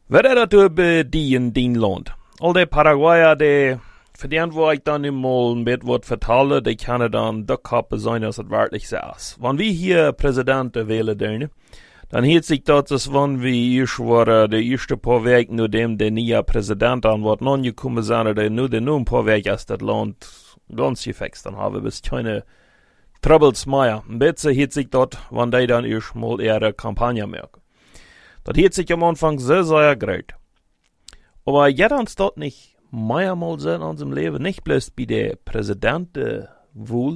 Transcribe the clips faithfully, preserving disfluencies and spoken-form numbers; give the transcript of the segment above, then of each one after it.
Wer er dat über die in dien Land? Al die Paraguayer, die, für den, wo ich dann mal ein bisschen was vertelle, die können dann Duckkappe sein, als es wirklich so ist. Wenn wir hier Präsidenten wählen dürfen, dann hielt sich das, dass wenn wir ich war, der erste paar Wochen, nur dem der neue Präsident an wird, non gekommen sind, der nur der nur ein paar Wochen ist das Land ganz gefixt, dann haben wir bis keine Troubles mehr. Ein bisschen hielt sich dort, wenn die dann erst mal ihre Kampagne merken. Das hielt sich am Anfang sehr, sehr gut. Aber jeder uns dort nicht mehrmal so in unserem Leben, nicht bloß bei der Präsidenten wohl.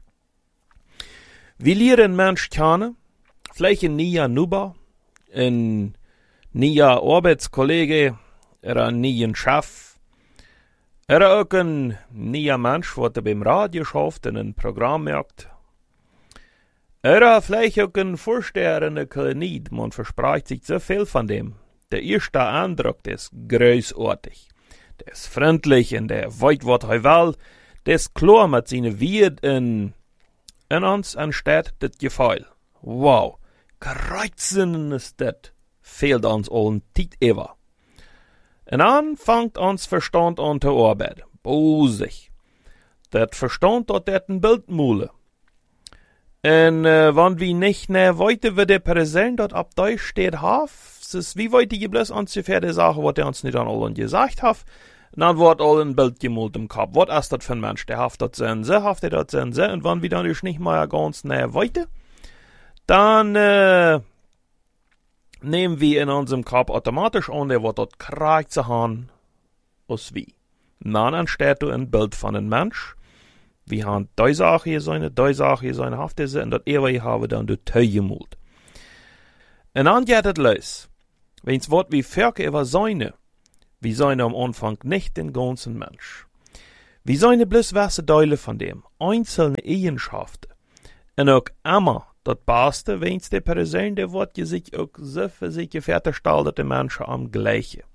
Wir lernen Menschen kennen, vielleicht ein neuer Nuber, ein neuer Arbeitskollege, oder ein neuer Chef, oder auch ein neuer Mensch, der beim Radio schafft, in ein Programm merkt. Oder vielleicht auch ein Vorsteher in der Klinik, man verspricht sich so viel von dem. Der erste Eindruck, der ist großartig. Der ist freundlich und der weiß, was er will. Der ist klar mit seinen Wied in, in uns entsteht das Gefühl. Wow, kreuzen ist das. Fehlt uns allen Zeit ever. Und dann fängt uns Verstand an zu arbeiten. Bosig. Das Verstand hat das ein Bildmule. Und äh, wenn wir nicht mehr weiter, wie der Präsident dort ab da steht, haf, ist wie weit die bloß ungefähr die Sache, was er uns nicht an allen gesagt hat, dann wird all ein Bild gemalt im Kopf. Was ist das für ein Mensch? Der haft das sein, so haft er das sein, so. Und wenn wir dann nicht mal ganz näher weiter, dann äh, nehmen wir in unserem Kopf automatisch an, der wird dort kreuz zu haben, aus wie. Dann entsteht du ein Bild von einem Mensch. Wir haben die Sache hier seine, die Sache hier seine Haft ist, und das ewige haben dann die Teu gemalt. Und dann geht es los. Wenn's Wort wie Ferke über seine, wie seine am Anfang nicht den ganzen Mensch. Wie seine bloß weiße Teile von dem, einzelne Eigenschaften. Und auch immer das Beste, wenn's der Person, der wird sich auch so für sich gefertigte Menschen am gleichen.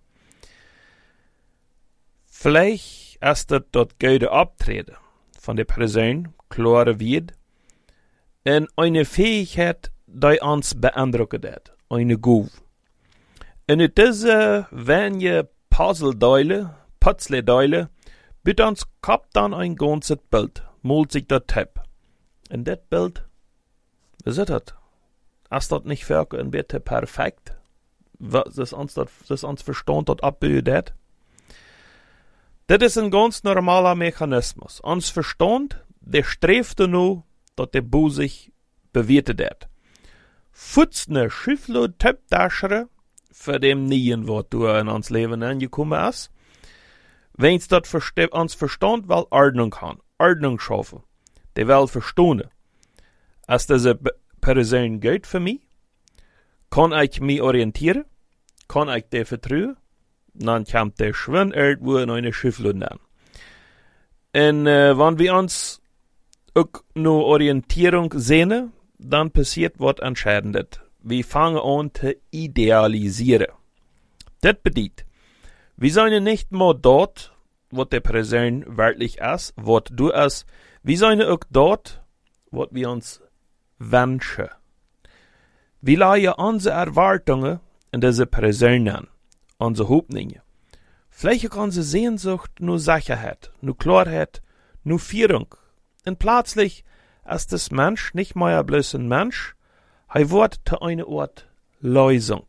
Vielleicht ist das das gute Abtreten von der Person, klare wird, und eine Fähigkeit, die uns beeindrucken hat, eine Gabe. Und diese wenige Puzzle-Teile, Puzzle-Teile, wird uns Kopf dann ein ganzes Bild, malt sich das Tab. Und das Bild, wie ist das? Ist das nicht für ein bisschen perfekt? Was ist uns, das, das uns Verstand dort abbildet? Das ist ein ganz normaler Mechanismus. Uns Verstand, der strebt nur, dass der Bu sich bewertet hat. Futzne Schifflo Töpfdaschere, für dem Nien, was du in uns Leben angekommen ist, wenn's das uns Verstand will Ordnung haben, Ordnung schaffen, der will verstehen. Ist diese Person gut für mich? Kann ich mich orientieren? Kann ich dir vertrauen? Dann kommt der Schwinn irgendwo in eine Schifflunde an. Und äh, wenn wir uns auch nur Orientierung sehen, dann passiert was Entscheidendes. Wir fangen an zu idealisieren. Das bedeutet, wir sind nicht mehr dort, was der Person wirklich ist, was du ist. Wir sind auch dort, was wir uns wünschen. Wir legen unsere Erwartungen in diese Person an. Unsere Hoffnungen. Vielleicht auch unsere Sehnsucht nur Sicherheit, nur Klarheit, nur Führung. Und plötzlich ist das Mensch nicht mehr bloß ein Mensch, er wird zu einer Art Lösung.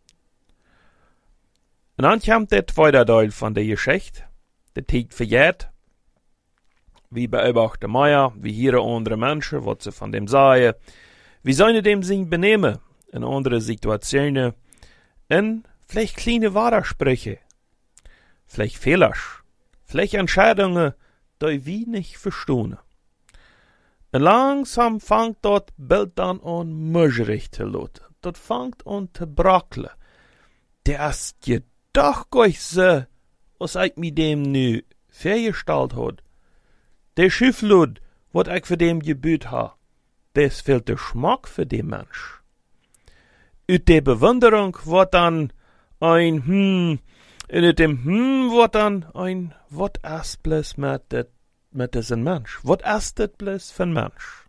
Und dann kommt der zweite Teil von der Geschichte, der Tag vergeht. Wie beobachten Meier, wie hier andere Menschen, was sie von dem sagen, wie sollen dem sich benehmen in andere Situationen, in vielleicht kleine Widersprüche, vielleicht Fehler, vielleicht Entscheidungen, die wir nicht verstehen. Und langsam fängt dort Bild dann an, mögerig zu lauten. Das fängt an zu brackeln. Der ist gedacht gleich so, was ich mit dem nu vorgestellt hat. Der Schifflud, was ich für dem gebüht ha, das fehlt der Geschmack für den Mensch. Ut der Bewunderung wird dann ein Hm, in dem Hm wird dann ein, was ist bloß mit det, mit diesem Mensch? Was ist das bloß für ein Mensch?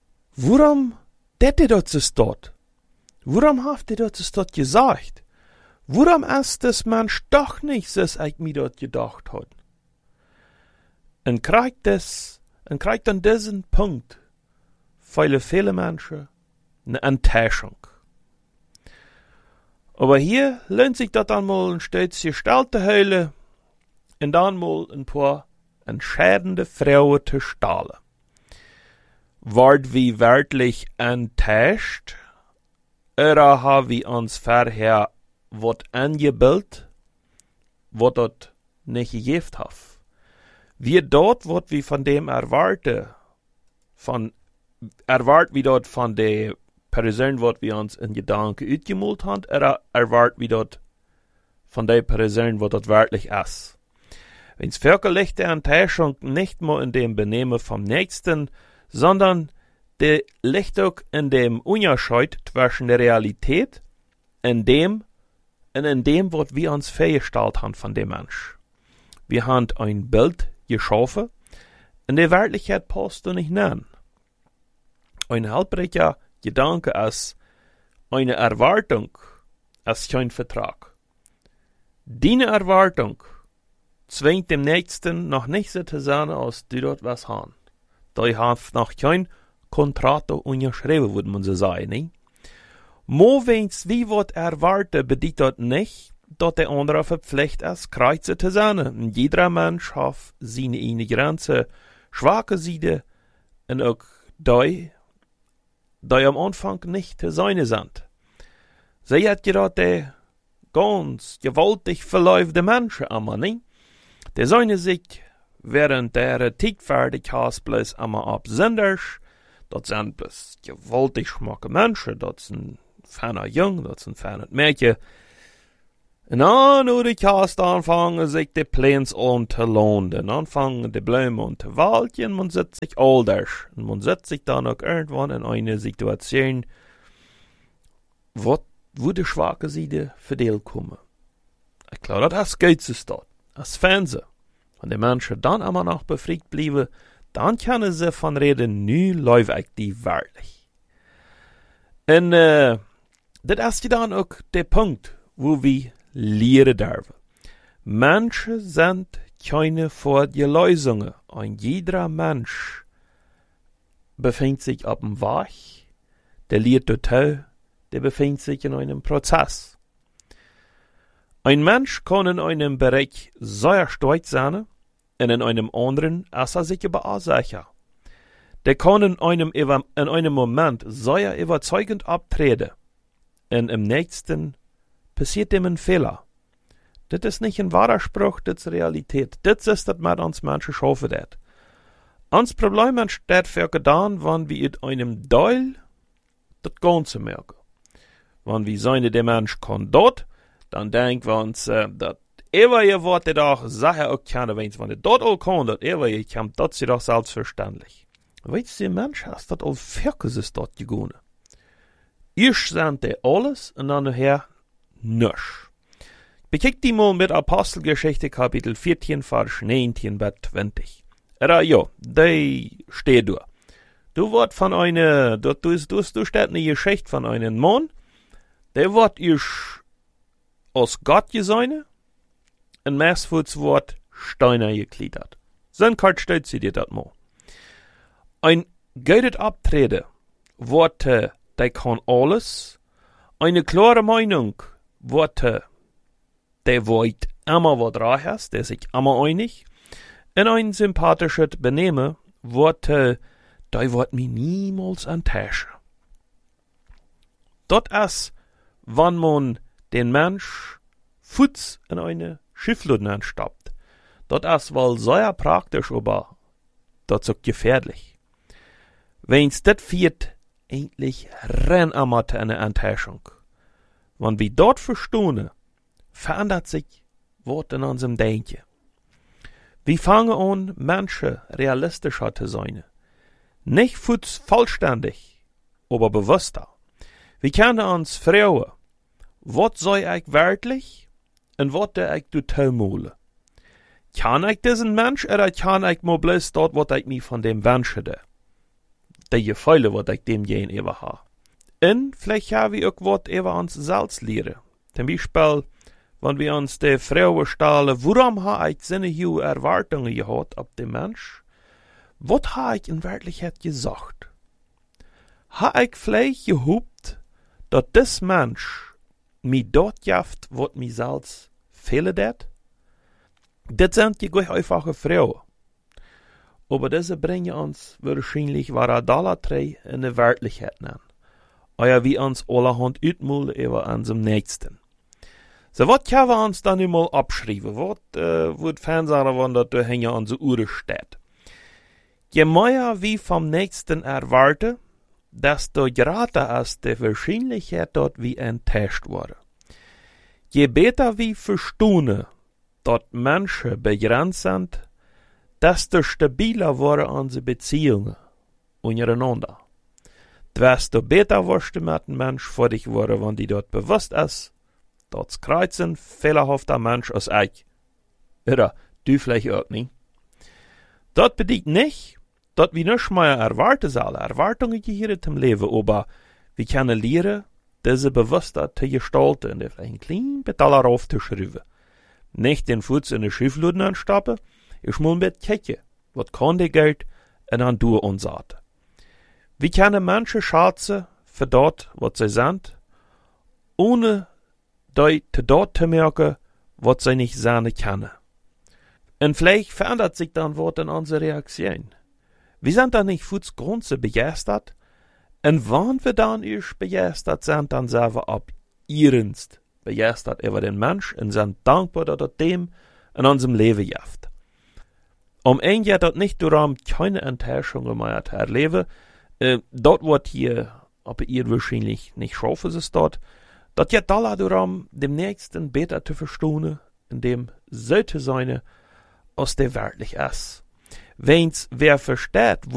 Warum det ihr dort ist dort? Warum habt ihr dort ist dort gesagt? Warum ist das Mensch doch nicht, so ich mir dort gedacht hat? Und kriegt das, und kriegt an diesen Punkt viele, viele Menschen eine Enttäuschung. Aber hier lohnt sich das einmal ein stets gestellte Höhle und dann mal ein paar entscheidende Frauen zu stahlen. Ward wie wirklich enttäuscht, oder haben wir uns vorher wat angebildet, wat dort nicht gegeben hat. Wir dort, wat wir von dem erwarten, von erwart wie dort von der Person, wat wir uns in Gedanken uitgemult haben, oder erwart wie dort von der Person, wat dort wirklich ist. Wenn's wirklich die Enttäuschung nicht nur in dem Benehmen vom Nächsten, sondern der liegt auch in dem Unterschied zwischen der Realität, in dem und in dem, was wir uns vorgestellt haben von dem Mensch. Wir haben ein Bild geschaffen, in der Wirklichkeit passt du nicht nennen. Ein halbriger Gedanke ist eine Erwartung, ist kein Vertrag. Deine Erwartung zwingt dem Nächsten noch nicht so zu sein, als du dort was haben. Da hast noch kein Kontrakt unterschrieben, würde man so sagen, nicht? Mo wenn's wie wat erwarten, bedeutet das nicht, dass der andere verpflichtet ist, kreuze zu sein. Jeder Mensch hat seine eigene Grenze, schwache Seite, und auch die, die am Anfang nicht zu sein sind. Sie hat gerade ganz gewaltig verläufte Menschen einmal, nicht? Der seine sich während der Tieffertig hast bloß einmal absenders, das sind bloß gewaltig schmacke Menschen, das sind ferner Jung, das sind ferner Mädchen. Und dann, wo die Kast anfangen, sich die Pläns an zu lohnen, anfangen die Blumen und zu walten, man setzt sich alders. Und man setzt sich dann auch irgendwann in eine Situation, wo, wo die schwache Seite verdient kommen. Ich glaube, das geht es dort. Als Fernsehen. Wenn die Menschen dann immer noch befriedigt bleiben, dann können sie von reden, nu läuft aktiv wirklich. Und, äh, das ist dann auch der Punkt, wo wir lehren dürfen. Menschen sind keine Vorlösungen. Ein jeder Mensch befindet sich auf dem Weg, der lehrt total, der befindet sich in einem Prozess. Ein Mensch kann in einem Bereich sehr stolz sein, und in einem anderen ist er sich aber sicher. Der kann in einem, in einem Moment sehr überzeugend abtreten, und im nächsten passiert ihm ein Fehler. Das ist nicht ein wahrer Spruch, das ist Realität. Das ist, das mit uns Menschen schaffen wird. Uns Problem entsteht für getan, wenn wir in einem Teil das Ganze merken. Wenn wir sagen, der Mensch kann dort, dann denken wir uns, äh, dass ever ihr Worte doch Sache auch kennen, wenn es dort auch kann, dass ever ihr kommt, das ist doch selbstverständlich. Weißt du, der Mensch hat das all Vierkes ist dort gegangen. Erst sind die alles und dann nachher nichts. Bekickt die mal mit Apostelgeschichte Kapitel vierzehn, Vers neunzehn bis zwanzig. Era ja, die steht da. Du wird von einer, du, du, du, du steht eine Geschichte von einem Mann, der wird erst aus Gott gesehen und meistens wird Steiner gegliedert. Dann kalt steht sie dir das mal. Ein gutes Abtreten, Worte, der kann alles, eine klare Meinung, Worte, der wollt immer was dran hast, der sich immer einig, und ein sympathisches Benehmen, Worte, der wird mich niemals enttäuschen. Dort ist, wenn man den Mensch Fuß in eine Schiffludne stoppt. Dort ist wohl sehr praktisch, aber dort ist gefährlich. Wenn's das führt, endlich renn einmal zu einer Enttäuschung. Wenn wir dort verstehen, verändert sich was in unserem Denken. Wir fangen an, Menschen realistischer zu sein. Nicht Fuß vollständig, aber bewusster. Wir können uns fragen, was soll ich wirklich und was soll ich total malen? Kann ich diesen Mensch oder kann ich mal bloß dort, was ich mir von dem wünsche? Die Gefühle, was ich dem gegenüber habe. Und vielleicht habe ich auch was über uns selbst lernen. Zum Beispiel, wenn wir uns die Frage stellen, warum habe ich seine hohe Erwartungen gehabt auf den Mensch? Was habe ich in Wirklichkeit gesagt? Habe ich vielleicht gehofft, dass das Mensch mir dort jaft, was mir selbst fehlen det? Das sind die ganz einfache Fragen. Aber diese bringen uns wahrscheinlich alle drei in die Wirklichkeit an. Oder wie uns allerhand uitmoelen über unserem Nächsten. So, was können wir uns dann einmal abschreiben? Was äh, wird Fernsehen, wenn das da hinter unsere Uhr steht? Je mehr wir vom Nächsten erwarten, desto größer ist die Wahrscheinlichkeit, dass wir enttäuscht werden. Je besser wir verstehen, dass Menschen begrenzt sind, desto stabiler werden unsere Beziehungen untereinander. Desto besser wirst du mit einem Mensch vor dich werden, wenn die dort bewusst ist, dass kreuzen fehlerhafter Mensch als ich. Oder du vielleicht auch nicht. Das bedeutet nicht, dass wir nicht mehr erwarten sollen, Erwartungen hier im Leben, aber wir können lernen, diese Bewusstheit zu gestalten und vielleicht ein klein bisschen aufzuschreiben. Nicht den Fuß in die Schiffluden anstappen, ich muss mit kicken, was kann die Geld und dann tun uns sagt. Wir können Menschen schätzen für dort, was sie sind, ohne dort zu merken, was sie nicht sein können. Und vielleicht verändert sich dann was in unserer Reaktion. Wir sind dann nicht fürs Grunde begeistert, und wenn wir dann erst begeistert sind, dann sind wir ab ihrens begeistert über den Mensch und sind dankbar, dass er dem in unserem Leben jaft. Um ein Jahr dort nicht darum, keine Enttäuschungen mehr zu erleben, äh, dort wird hier, aber ihr wahrscheinlich nicht schaffen es dort, dort geht alle darum, dem Nächsten besser zu verstehen, in dem sollte sein, als der wirklich ist. Wenn's wer versteht,